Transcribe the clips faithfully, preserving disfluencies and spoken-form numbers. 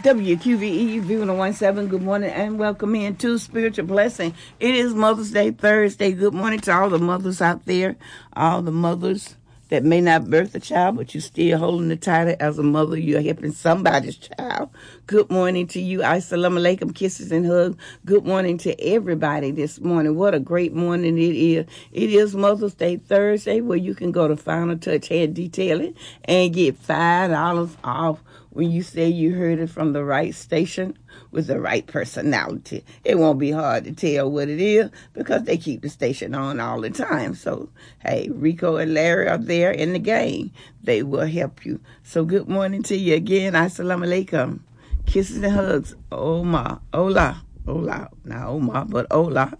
W Q V E, View one oh seven. Good morning and welcome into Spiritual Blessing. It is Mother's Day Thursday. Good morning to all the mothers out there, all the mothers that may not birth a child, but you're still holding the title as a mother. You're helping somebody's child. Good morning to you. Assalamu alaikum, kisses and hugs. Good morning to everybody this morning. What a great morning it is. It is Mother's Day Thursday, where you can go to Final Touch Hair Detailing and get five dollars off when you say you heard it from the right station with the right personality. It won't be hard to tell what it is because they keep the station on all the time. So, hey, Rico and Larry are there in the game. They will help you. So good morning to you again. Assalamu alaikum. Kisses and hugs. Oma. Hola. Hola. Not Oma, but hola.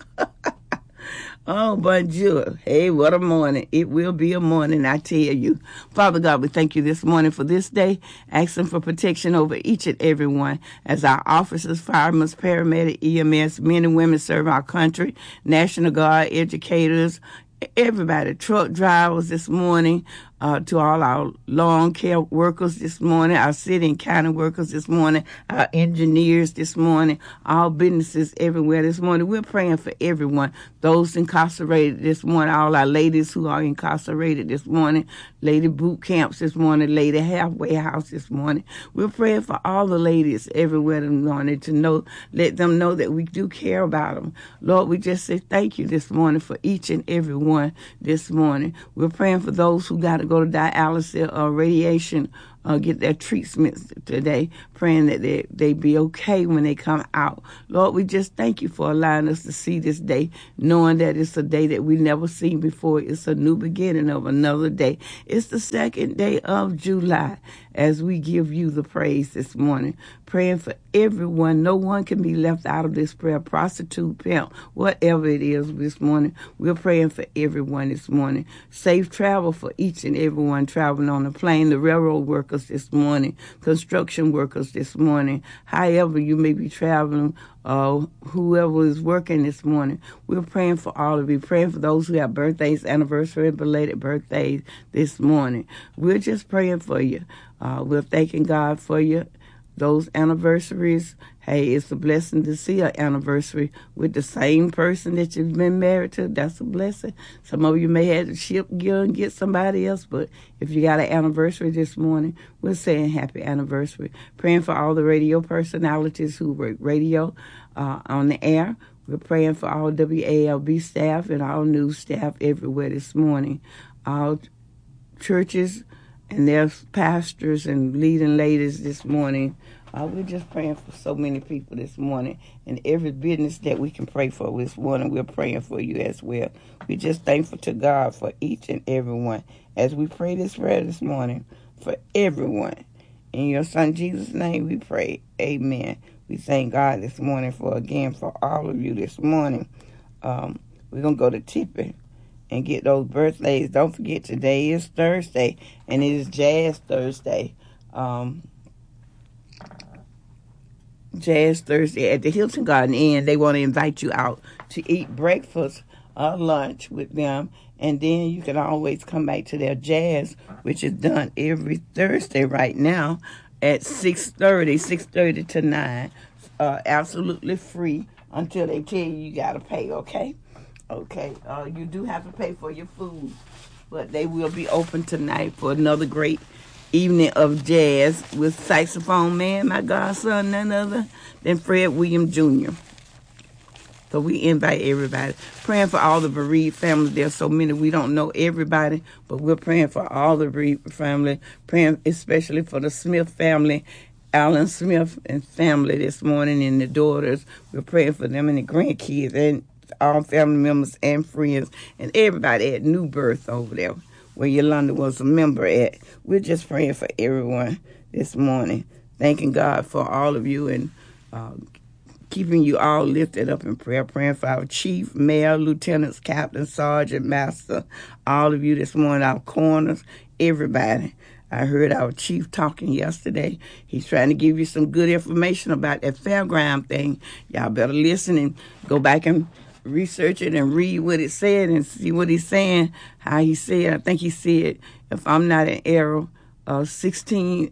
Oh, bonjour. Hey, what a morning. It will be a morning, I tell you. Father God, we thank you this morning for this day, asking for protection over each and every one as our officers, firemen, paramedics, E M S, men and women serve our country, National Guard, educators, everybody, truck drivers this morning, uh, to all our lawn care workers this morning, our city and county workers this morning, our engineers this morning, all businesses everywhere this morning. We're praying for everyone, those incarcerated this morning, all our ladies who are incarcerated this morning, lady boot camps this morning, lady halfway house this morning. We're praying for all the ladies everywhere this morning to know, let them know that we do care about them. Lord, we just say thank you this morning for each and every one this morning. We're praying for those who got to go to dialysis or radiation, uh, get their treatments today, praying that they, they be okay when they come out. Lord, we just thank you for allowing us to see this day, knowing that it's a day that we never seen before. It's a new beginning of another day. It's the second day of July as we give you the praise this morning, praying for everyone. No one can be left out of this prayer, prostitute, pimp, whatever it is this morning. We're praying for everyone this morning. Safe travel for each and everyone traveling on the plane, the railroad workers this morning, construction workers this morning, however you may be traveling, uh, whoever is working this morning. We're praying for all of you, praying for those who have birthdays, anniversary, and belated birthdays this morning. We're just praying for you. Uh, we're thanking God for you. Those anniversaries, hey, it's a blessing to see an anniversary with the same person that you've been married to. That's a blessing. Some of you may have to ship gear and get somebody else, but if you got an anniversary this morning, we're saying happy anniversary. Praying for all the radio personalities who work radio uh, on the air. We're praying for all W A L B staff and all news staff everywhere this morning. All churches and their pastors and leading ladies this morning. Uh, we're just praying for so many people this morning, and every business that we can pray for this morning, we're praying for you as well. We're just thankful to God for each and every one as we pray this prayer this morning for everyone. In your Son Jesus' name we pray. Amen. We thank God this morning for, again, for all of you this morning. Um, we're going to go to Tippy and get those birthdays. Don't forget, today is Thursday, and it is Jazz Thursday. Um, Jazz Thursday at the Hilton Garden Inn. They want to invite you out to eat breakfast or lunch with them, and then you can always come back to their jazz, which is done every Thursday right now at six thirty, six thirty to nine. Uh, absolutely free until they tell you you got to pay, okay? Okay, uh, you do have to pay for your food, but they will be open tonight for another great evening of jazz with saxophone man, my godson, none other than Fred Williams Junior So we invite everybody. Praying for all the bereaved families. There's so many. We don't know everybody, but we're praying for all the bereaved family. Praying especially for the Smith family, Alan Smith and family this morning, and the daughters. We're praying for them and the grandkids and all family members and friends and everybody at New Birth over there where Yolanda was a member at. We're just praying for everyone this morning, thanking God for all of you and uh, keeping you all lifted up in prayer, praying for our chief, mayor, lieutenants, captain, sergeant, master, all of you this morning, our coroners, everybody. I heard our chief talking yesterday. He's trying to give you some good information about that fairground thing. Y'all better listen and go back and research it and read what it said and see what he's saying, how he said. I think he said, if I'm not in error, uh, sixteen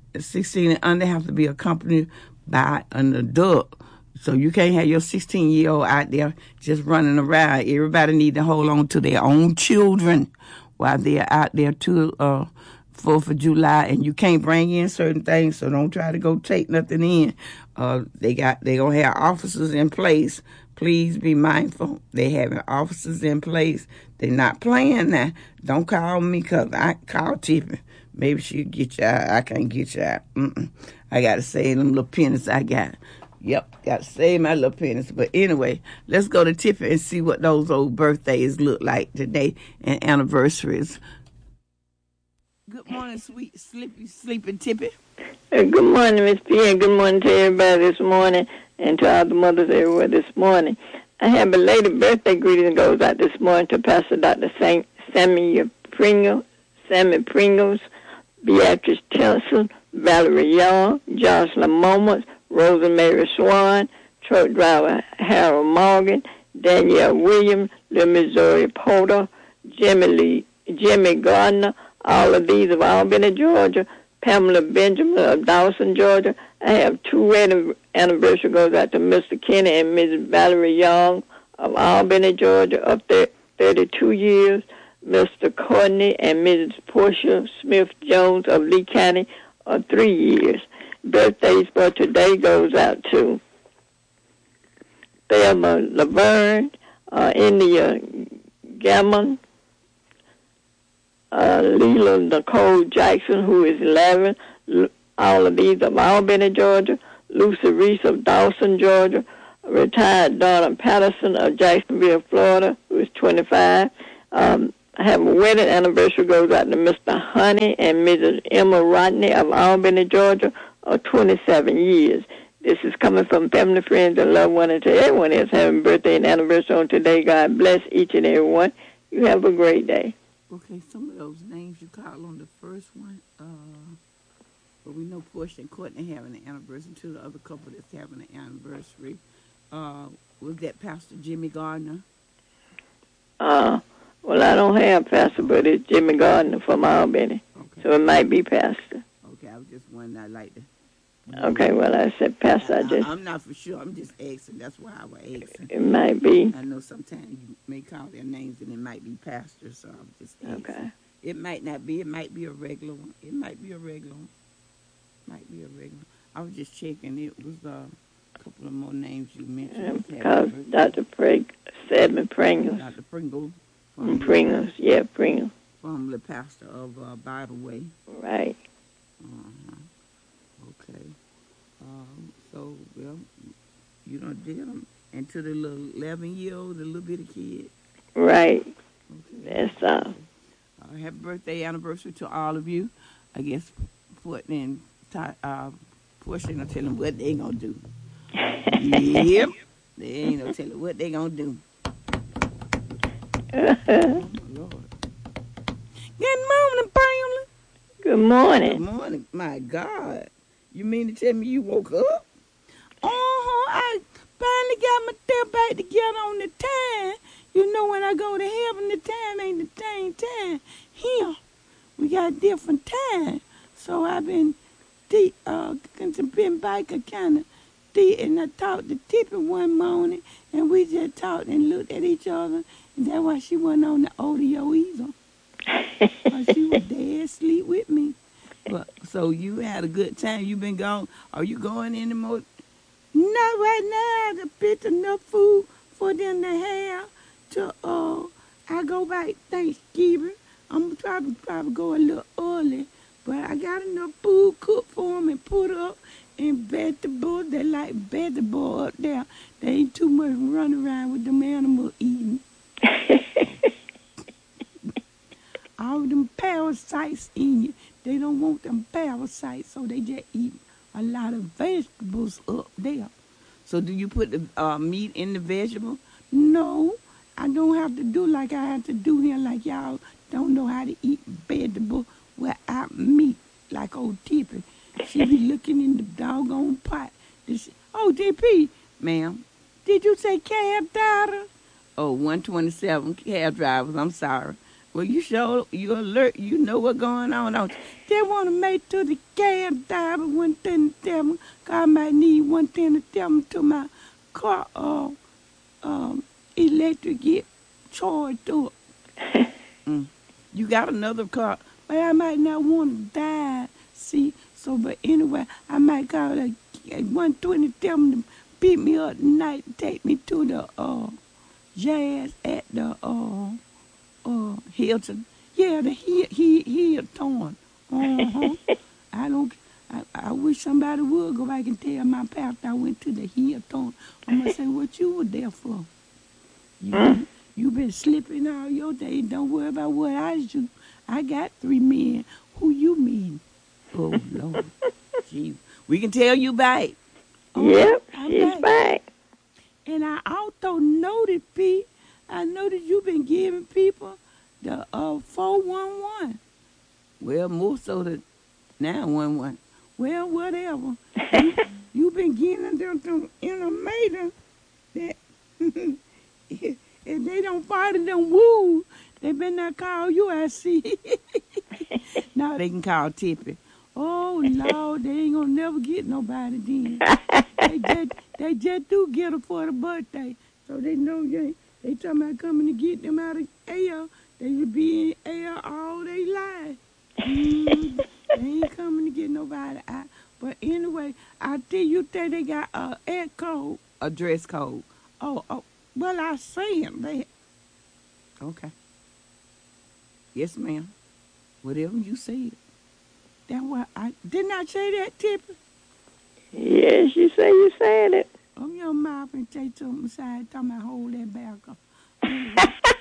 sixteen and under have to be accompanied by an adult. So you can't have your sixteen-year-old out there just running around. Everybody need to hold on to their own children while they're out there to uh, fourth of July. And you can't bring in certain things, so don't try to go take nothing in. Uh, they got they gonna have officers in place. Please be mindful. They having officers in place. They're not playing now. Don't call me because I call Tiffany. Maybe she'll get you out. I can't get you out. Mm-mm. I got to save them little pennies I got. Yep, got to save my little pennies. But anyway, let's go to Tiffany and see what those old birthdays look like today and anniversaries. Good morning, sweet, sleepy, sleeping Tippy. Uh, good morning, Miss P, and good morning to everybody this morning and to all the mothers everywhere this morning. I have a belated birthday greeting that goes out this morning to Pastor Doctor Saint Samuel Pringle, Sammy Pringles, Beatrice Tilson, Valerie Young, Jocelyn Moments, Rosemary Swan, truck driver Harold Morgan, Danielle Williams, Little Missouri Porter, Jimmy Lee, Jimmy Gardner, all of these have all been in Georgia. Pamela Benjamin of Dawson, Georgia. I have two wedding anniversary goes out to Mister Kenny and Missus Valerie Young of Albany, Georgia, up there thirty-two years. Mister Courtney and Missus Portia Smith-Jones of Lee County of three years. Birthdays for today goes out to Thelma Laverne, uh, India Gammon, uh, Leela Nicole Jackson, who is eleven. All of these of Albany, Georgia. Lucy Reese of Dawson, Georgia. Retired Donna Patterson of Jacksonville, Florida, who is twenty-five. Um, I have a wedding anniversary goes out to Mister Honey and Missus Emma Rodney of Albany, Georgia, of twenty-seven years. This is coming from family, friends, and loved ones, and to everyone else having birthday and anniversary on today. God bless each and every one. You have a great day. Okay, some of those names you called on the first one, uh, but we know Portia and Courtney having an anniversary, too. The other couple that's having an anniversary. Uh, was that Pastor Jimmy Gardner? Uh, well, I don't have Pastor, but it's Jimmy Gardner from Albany. Okay. So it might be Pastor. Okay, I was just wondering. I like to. Okay, well, I said Pastor. I just. I'm not for sure. I'm just asking. That's why I was asking. It might be. I know sometimes you may call their names and it might be Pastor, so I'm just asking. Okay. It might not be. It might be a regular one. It might be a regular one. Might be a regular. I was just checking. It was uh, a couple of more names you mentioned. Because Doctor Prig, Sedman Pringles. Doctor Pringle. From Pringles, yeah, Pringles. From the pastor of uh, Bible Way. Right. Uh-huh. Okay. Um, so, well, you done did them. And to the little eleven-year-old, the little bitty kid. Right. Okay. That's all. Uh, happy birthday anniversary to all of you. I guess putting in uh, Portia ain't no telling what they gonna do. Yep. They ain't no telling what they gonna do. Oh, my Lord. Good morning, Pamela. Good morning. Good morning. My God. You mean to tell me you woke up? Uh-huh. I finally got myself back together on the time. You know when I go to heaven, the time ain't the same time. Here, we got different time. So I've been, de- uh, been back a kind of de- and I talked to Tippy one morning, and we just talked and looked at each other. And that's why she wasn't on the audio either. She was dead asleep with me. But so you had a good time. You been gone. Are you going anymore? Not right now. I picked enough food for them to have. To uh, I go back Thanksgiving. I'm probably probably go a little early, but I got enough food cooked for them and put up. And vegetables. They like vegetables up there. They ain't too much running around with them animals eating. All them parasites in you. They don't want them parasites, so they just eat a lot of vegetables up there. So do you put the uh, meat in the vegetable? No, I don't have to do like I have to do here, like y'all don't know how to eat vegetable without meat, like old Tippy. She be looking in the doggone pot. She, oh, D P, ma'am, did you say cab driver? Oh, one twenty-seven cab drivers, I'm sorry. Well, you show you alert. You know what's going on. Don't you? They want to make to the cab driver one thing to tell me. 'Cause I might need one thing to tell me to my car. Uh, um, electric get charged up. Mm. You got another car, but I might not want to die. See, so but anyway, I might call a, a one twenty. Tell them to pick me up tonight, and take me to the uh jazz at the uh uh Hilton. Yeah, the he he Hilton. Uh huh. I don't. I, I wish somebody would go back and tell my pastor I went to the Hilton. I'm gonna say what you were there for. You you been slipping all your day. Don't worry about what I do. I got three men. Who you mean? Oh Lord, gee, we can tell you back. Oh, Yep, I'm she's back. back. And I also noted, P. I noticed you've been giving people the uh four one one. Well, more so the nine one one. Well, whatever. you, you been giving them to intimatum that if they don't follow them rules, they better not call you. I see. Now they can call Tippy. Oh Lord, they ain't gonna never get nobody then. They just they just do get her for the birthday, so they know they they talking about coming to get them out of air. They should be in air all day life. Mm, they ain't coming to get nobody out. But anyway, I tell you that they got a air code, a dress code. Oh, oh, well I say it, they. Okay. Yes, ma'am. Whatever you said. That's what I didn't I say that, Tippy? Yes, you say you said it. Open your mouth and take something aside. Talking about hold that back up. Anyway,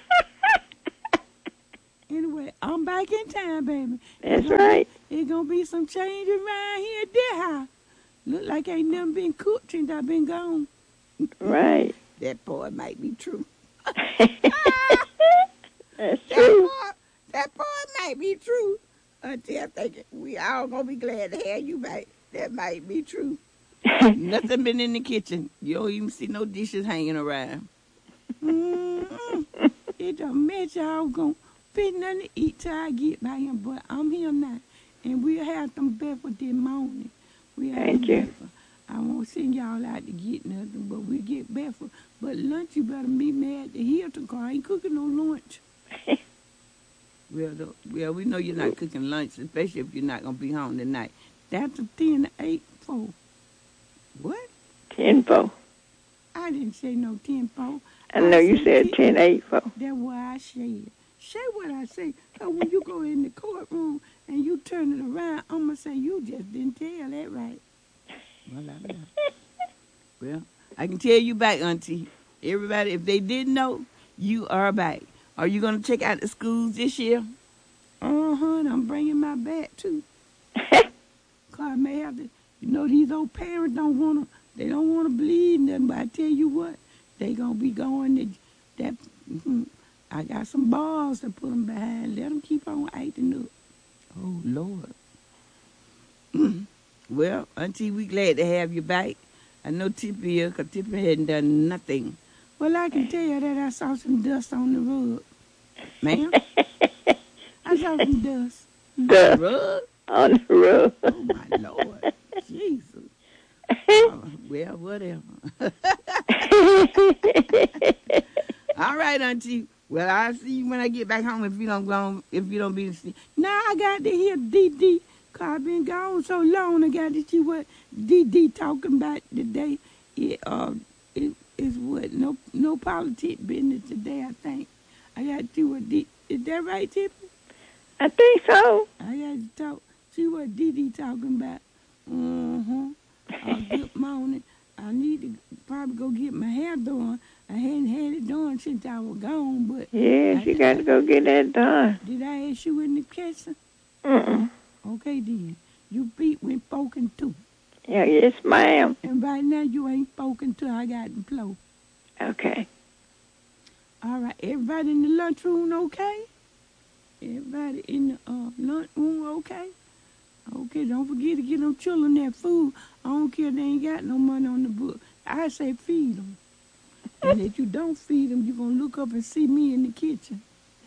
anyway, I'm back in time, baby. That's it's gonna right. Be, it's gonna be some change around here at this house. Look like ain't nothing been cooked since I been gone. Right. That part might be true. That's That true. part, that part might be true. Until I think we all gonna be glad to have you back. That might be true. Nothing been in the kitchen. You don't even see no dishes hanging around. Mm-mm. It don't mean y'all gonna fit nothing to eat till I get by him, but I'm here now. And we'll have some breakfast this morning. We'll have Thank some you. breakfast. I won't send y'all out to get nothing, but we'll get breakfast. But lunch, you better meet me at the Hilton, 'cause I ain't cooking no lunch. Well, the, well, we know you're not cooking lunch, especially if you're not going to be home tonight. That's a ten to eight four. What? ten four. I didn't say no ten four. I know you said ten eight four. That's what I said. Say what I say. Because when you go in the courtroom and you turn it around, I'm going to say you just didn't tell that right. Well, I know. Well, I can tell you back, Auntie. Everybody, if they didn't know, you are back. Are you going to check out the schools this year? Uh-huh, and I'm bringing my bag, too. Because I may have to, you know, these old parents don't want to, they don't want to believe nothing, but I tell you what, they going to be going to, that, mm, I got some balls to put them behind. Let them keep on acting up. Oh, Lord. Well, Auntie, we glad to have you back. I know Tippy here, because Tippy hadn't done nothing. Well, I can tell you that I saw some dust on the rug. Ma'am? I saw some dust. Duh. On the rug? On the roof. Oh, my Lord. Jesus. Oh, well, whatever. All right, Auntie. Well, I'll see you when I get back home if you don't go, if you don't be asleep. Now I got to hear D D, because I've been gone so long. I got to see what D D talking about today. It, uh, it, it's what? No no politics business today, I think. I got to see what D... Is that right, Tippy? I think so. I got to talk, see what D D talking about. Uh-huh. Uh, good morning. I need to probably go get my hair done. I hadn't had it done since I was gone, but... Yes, I, you got to go get that done. Did I ask you in the kitchen? Mm-mm. Okay, then. You beat when spoken to. Yeah, yes, ma'am. And right now you ain't spoken to. I got the flow. Okay. All right. Everybody in the lunchroom okay? Everybody in the uh, lunchroom okay? Okay, don't forget to get them children that food. I don't care if they ain't got no money on the book. I say feed them. And if you don't feed them, you're going to look up and see me in the kitchen.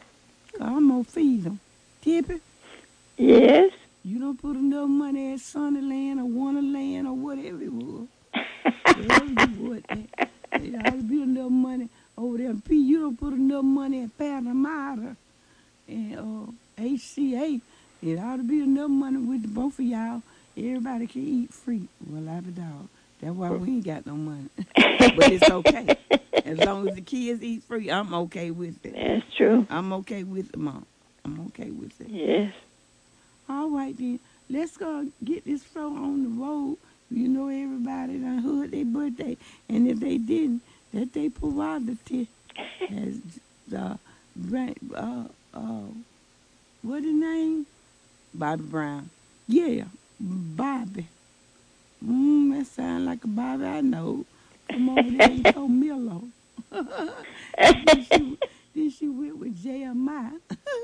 I'm going to feed them. Tippy? Yes? You don't put enough money at Sunnyland or Wonderland or whatever it was. Wherever you would. There ought to be enough money over there. P, you don't put enough money at Panamata and uh, H C A. It ought to be enough money with the both of y'all. Everybody can eat free. Well, I have a dog. That's why we ain't got no money. But it's okay. As long as the kids eat free, I'm okay with it. That's true. I'm okay with it, Mom. I'm okay with it. Yes. All right, then. Let's go get this show on the road. You know everybody done heard their birthday. And if they didn't, that they prerogative as uh, uh, uh, what his name? Bobby Brown. Yeah, Bobby. Mmm, that sound like a Bobby I know. Come over there and told Milo. then, she, then she went with Jeremiah.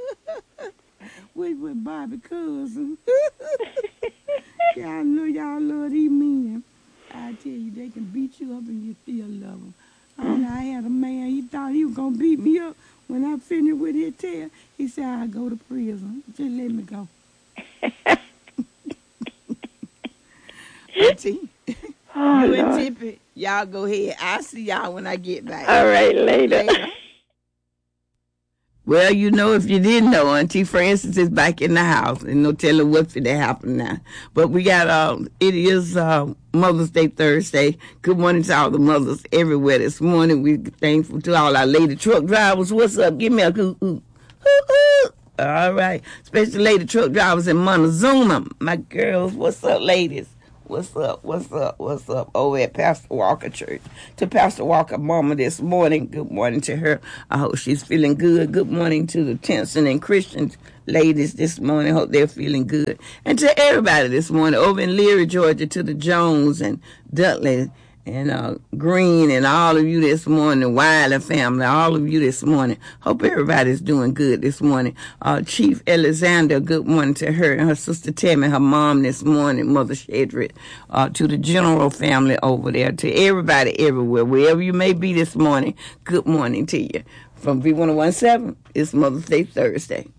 went with Bobby cousin. Y'all know y'all love these men. I tell you, they can beat you up and you still love them. And I had a man, he thought he was going to beat me up. When I finished with his tail, he said, I'll go to prison. Just let me go. Auntie, Oh, you and Lord. Tippy, y'all go ahead. I'll see y'all when I get back. All right, later. Later. Well, you know, if you didn't know, Auntie Francis is back in the house, and no telling what's going to happen now. But we got, uh, it is uh, Mother's Day Thursday. Good morning to all the mothers everywhere this morning. We're thankful to all our lady truck drivers. What's up? Give me a hoo hoo. Hoo hoo. All right. Especially lady truck drivers in Montezuma. My girls, what's up, ladies? What's up? What's up? What's up? Over at Pastor Walker Church. To Pastor Walker Mama this morning. Good morning to her. I hope she's feeling good. Good morning to the Tenson and Christian ladies this morning. Hope they're feeling good. And to everybody this morning over in Leary, Georgia, to the Jones and Dudley and uh, Green and all of you this morning, Wiley family, all of you this morning. Hope everybody's doing good this morning. Uh, Chief Alexander, good morning to her and her sister Tammy, her mom this morning, Mother Shedrick, uh, to the general family over there, to everybody everywhere, wherever you may be this morning, good morning to you. From V one seventeen, it's Mother's Day Thursday.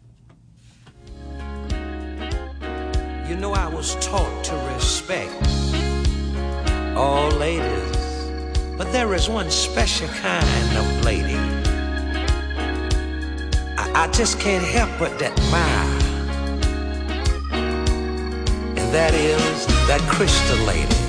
You know, I was taught to respect all ladies, but there is one special kind of lady I, I just can't help but admire, and that is that Crystal lady.